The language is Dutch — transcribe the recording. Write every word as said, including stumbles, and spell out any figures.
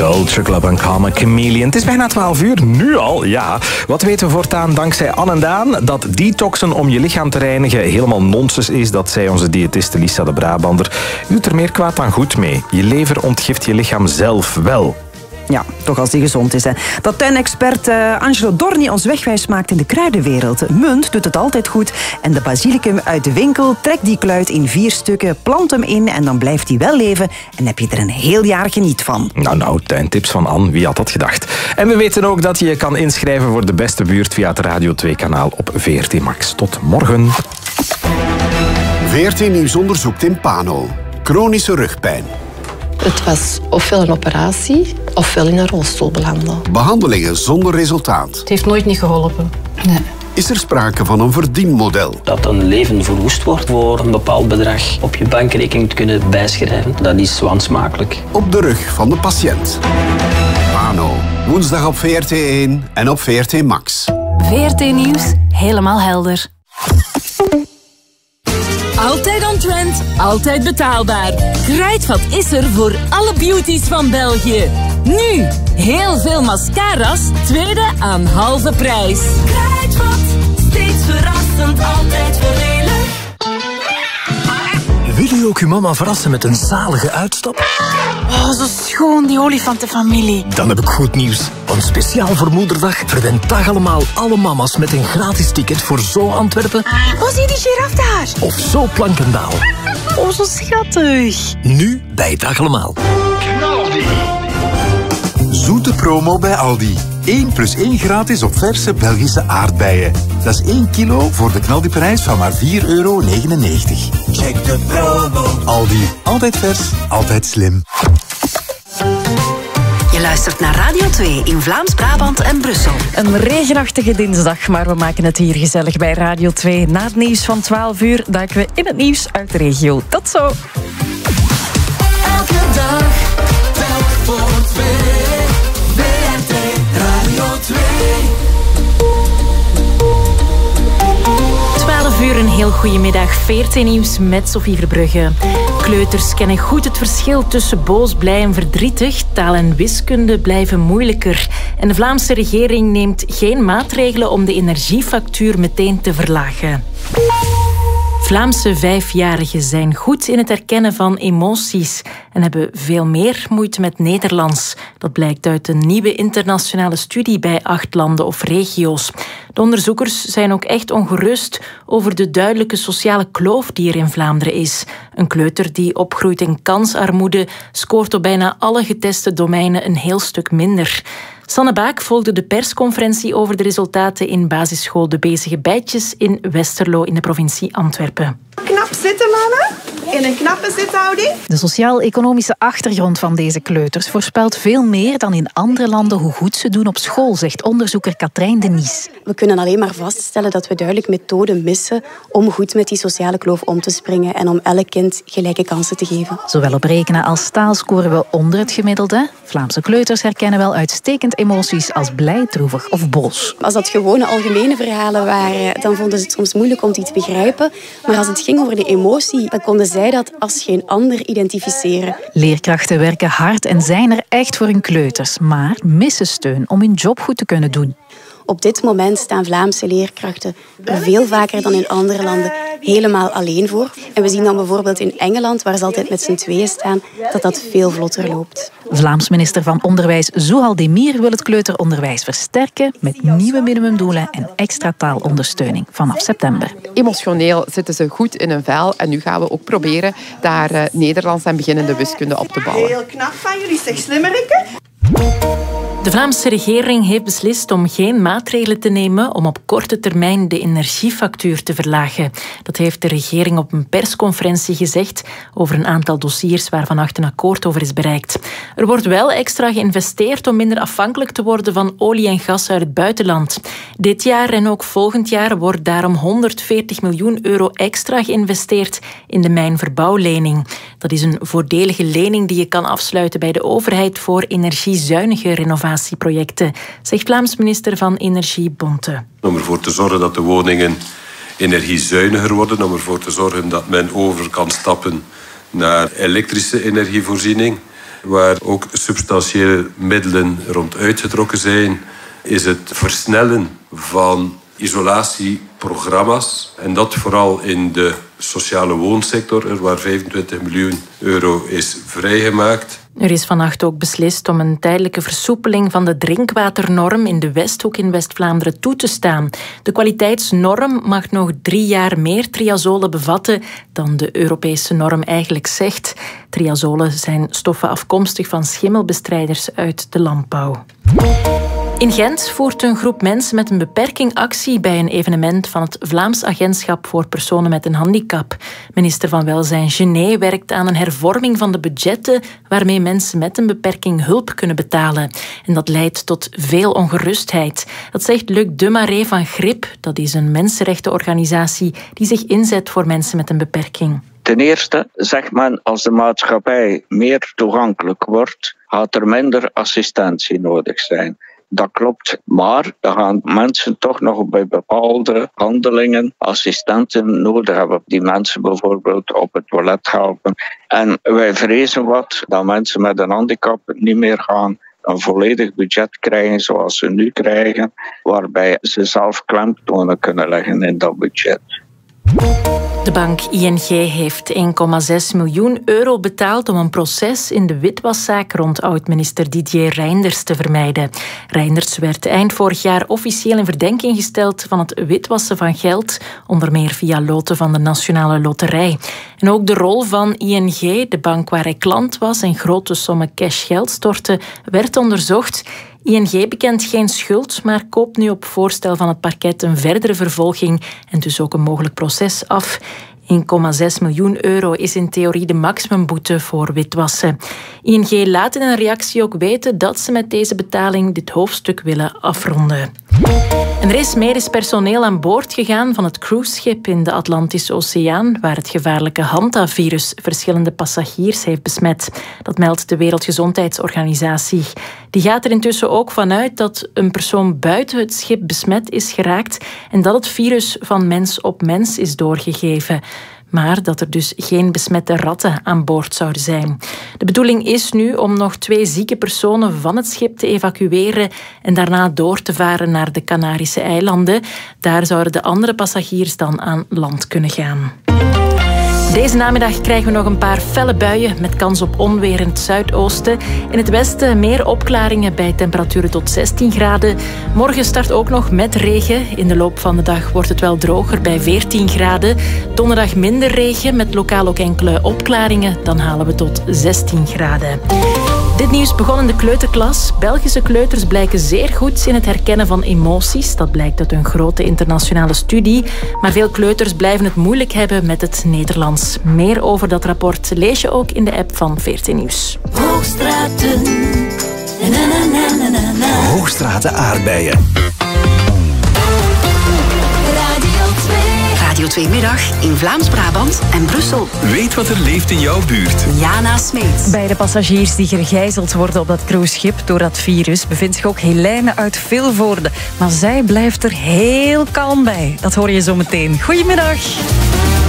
Culture Club en Calm Chameleon. Het is bijna twaalf uur, nu al, ja. Wat weten we voortaan dankzij Anne en Daan? Dat detoxen om je lichaam te reinigen helemaal nonsens is. Dat zei onze diëtiste Lisa de Brabander. Je doet er meer kwaad dan goed mee. Je lever ontgift je lichaam zelf wel. Ja, toch als die gezond is. Hè. Dat tuinexpert uh, Angelo Dorni ons wegwijs maakt in de kruidenwereld. Munt doet het altijd goed. En de basilicum uit de winkel, trek die kluit in vier stukken, plant hem in en dan blijft hij wel leven. En heb je er een heel jaar geniet van. Nou, nou, tuintips van Anne, wie had dat gedacht? En we weten ook dat je je kan inschrijven voor de beste buurt via het Radio twee-kanaal op V R T Max. Tot morgen. V R T Nieuws onderzoekt in Pano. Chronische rugpijn. Het was ofwel een operatie, ofwel in een rolstoel belanden. Behandelingen zonder resultaat. Het heeft nooit niet geholpen. Nee. Is er sprake van een verdienmodel? Dat een leven verwoest wordt voor een bepaald bedrag op je bankrekening te kunnen bijschrijven, dat is wansmakelijk. Op de rug van de patiënt. Pano, woensdag op V R T één en op V R T Max. V R T Nieuws, helemaal helder. Altijd on trend, altijd betaalbaar. Kruidvat is er voor alle beauties van België. Nu, heel veel mascara's, tweede aan halve prijs. Kruidvat, steeds verrassend, altijd voordelig. Wil je ook je mama verrassen met een zalige uitstap? Oh, zo schoon, die olifantenfamilie. Dan heb ik goed nieuws. Want speciaal voor Moederdag verwend dag allemaal alle mama's met een gratis ticket voor Zo Antwerpen. Oh, zie die giraf daar. Of Zo Plankendaal. Oh, zo schattig. Nu bij Dag allemaal. Knaldi. Zoete promo bij Aldi. één plus één gratis op verse Belgische aardbeien. Dat is één kilo voor de knaldiprijs van maar vier euro negenennegentig. Check de promo. Aldi. Altijd vers, altijd slim. Je luistert naar Radio twee in Vlaams-Brabant en Brussel. Een regenachtige dinsdag, maar we maken het hier gezellig bij Radio twee. Na het nieuws van twaalf uur duiken we in het nieuws uit de regio. Tot zo! Elke dag, telk voor twee. V R T Radio twee. twaalf uur, een heel goede middag. V R T Nieuws met Sophie Verbrugge. Kleuters kennen goed het verschil tussen boos, blij en verdrietig. Taal en wiskunde blijven moeilijker. En de Vlaamse regering neemt geen maatregelen om de energiefactuur meteen te verlagen. Vlaamse vijfjarigen zijn goed in het herkennen van emoties en hebben veel meer moeite met Nederlands. Dat blijkt uit een nieuwe internationale studie bij acht landen of regio's. De onderzoekers zijn ook echt ongerust over de duidelijke sociale kloof die er in Vlaanderen is. Een kleuter die opgroeit in kansarmoede scoort op bijna alle geteste domeinen een heel stuk minder. Sanne Baak volgde de persconferentie over de resultaten in basisschool De Bezige Bijtjes in Westerlo in de provincie Antwerpen. Knap zitten, mannen. In een knappe zithouding. De sociaal-economische achtergrond van deze kleuters voorspelt veel meer dan in andere landen hoe goed ze doen op school, zegt onderzoeker Katrijn de Nies. We kunnen alleen maar vaststellen dat we duidelijk methoden missen om goed met die sociale kloof om te springen en om elk kind gelijke kansen te geven. Zowel op rekenen als taal scoren we onder het gemiddelde. Vlaamse kleuters herkennen wel uitstekend emoties als blij, droevig of boos. Als dat gewone algemene verhalen waren, dan vonden ze het soms moeilijk om die te begrijpen. Maar als het ging over de emotie, dan konden zij dat als geen ander identificeren. Leerkrachten werken hard en zijn er echt voor hun kleuters, maar missen steun om hun job goed te kunnen doen. Op dit moment staan Vlaamse leerkrachten er veel vaker dan in andere landen helemaal alleen voor. En we zien dan bijvoorbeeld in Engeland, waar ze altijd met z'n tweeën staan, dat dat veel vlotter loopt. Vlaams minister van Onderwijs Zouhal Demir wil het kleuteronderwijs versterken met nieuwe minimumdoelen en extra taalondersteuning vanaf september. Emotioneel zitten ze goed in hun vel en nu gaan we ook proberen daar uh, Nederlands en beginnende wiskunde op te bouwen. Heel knap van jullie, zeg slimmerikken. De Vlaamse regering heeft beslist om geen maatregelen te nemen om op korte termijn de energiefactuur te verlagen. Dat heeft de regering op een persconferentie gezegd over een aantal dossiers waar vannacht een akkoord over is bereikt. Er wordt wel extra geïnvesteerd om minder afhankelijk te worden van olie en gas uit het buitenland. Dit jaar en ook volgend jaar wordt daarom honderdveertig miljoen euro extra geïnvesteerd in de mijnverbouwlening. Dat is een voordelige lening die je kan afsluiten bij de overheid voor energiezuinige renovatieprojecten, zegt Vlaams minister van Energie Bonte. Om ervoor te zorgen dat de woningen energiezuiniger worden, om ervoor te zorgen dat men over kan stappen naar elektrische energievoorziening. waar ook substantiële middelen rond uitgetrokken zijn, is het versnellen van isolatieprogramma's. En dat vooral in de sociale woonsector, waar vijfentwintig miljoen euro is vrijgemaakt. Er is vannacht ook beslist om een tijdelijke versoepeling van de drinkwaternorm in de Westhoek in West-Vlaanderen toe te staan. De kwaliteitsnorm mag nog drie jaar meer triazolen bevatten dan de Europese norm eigenlijk zegt. Triazolen zijn stoffen afkomstig van schimmelbestrijders uit de landbouw. In Gent voert een groep mensen met een beperking actie bij een evenement van het Vlaams Agentschap voor Personen met een Handicap. Minister van Welzijn Genet werkt aan een hervorming van de budgetten waarmee mensen met een beperking hulp kunnen betalen. En dat leidt tot veel ongerustheid. Dat zegt Luc Demarais van Grip. Dat is een mensenrechtenorganisatie die zich inzet voor mensen met een beperking. Ten eerste zegt men, als de maatschappij meer toegankelijk wordt, gaat er minder assistentie nodig zijn. Dat klopt, maar dan gaan mensen toch nog bij bepaalde handelingen assistenten nodig hebben. Die mensen bijvoorbeeld op het toilet helpen. En wij vrezen wat dat mensen met een handicap niet meer gaan een volledig budget krijgen zoals ze nu krijgen, waarbij ze zelf klemtonen kunnen leggen in dat budget. De bank I N G heeft één komma zes miljoen euro betaald om een proces in de witwaszaak rond oud-minister Didier Reynders te vermijden. Reynders werd eind vorig jaar officieel in verdenking gesteld van het witwassen van geld, onder meer via loten van de Nationale Loterij. En ook de rol van I N G, de bank waar hij klant was en grote sommen cashgeld stortte, werd onderzocht. I N G bekent geen schuld, maar koopt nu op voorstel van het parket een verdere vervolging en dus ook een mogelijk proces af. één komma zes miljoen euro is in theorie de maximumboete voor witwassen. I N G laat in een reactie ook weten dat ze met deze betaling dit hoofdstuk willen afronden. En er is medisch personeel aan boord gegaan van het cruiseschip in de Atlantische Oceaan, waar het gevaarlijke Hantavirus verschillende passagiers heeft besmet. Dat meldt de Wereldgezondheidsorganisatie. Die gaat er intussen ook vanuit dat een persoon buiten het schip besmet is geraakt en dat het virus van mens op mens is doorgegeven. Maar dat er dus geen besmette ratten aan boord zouden zijn. De bedoeling is nu om nog twee zieke personen van het schip te evacueren en daarna door te varen naar de Canarische eilanden. Daar zouden de andere passagiers dan aan land kunnen gaan. Deze namiddag krijgen we nog een paar felle buien met kans op onweer in het zuidoosten. In het westen meer opklaringen bij temperaturen tot zestien graden. Morgen start ook nog met regen. In de loop van de dag wordt het wel droger bij veertien graden. Donderdag minder regen met lokaal ook enkele opklaringen. Dan halen we tot zestien graden. Dit nieuws begon in de kleuterklas. Belgische kleuters blijken zeer goed in het herkennen van emoties. Dat blijkt uit een grote internationale studie. Maar veel kleuters blijven het moeilijk hebben met het Nederlands. Meer over dat rapport lees je ook in de app van veertien Nieuws. Hoogstraten. Na, na, na, na, na. Hoogstraten aardbeien. Radio twee Middag in Vlaams-Brabant en Brussel. Weet wat er leeft in jouw buurt. Jana Smeets. Bij de passagiers die gegijzeld worden op dat cruiseschip door dat virus bevindt zich ook Helene uit Vilvoorde. Maar zij blijft er heel kalm bij. Dat hoor je zo meteen. Goedemiddag.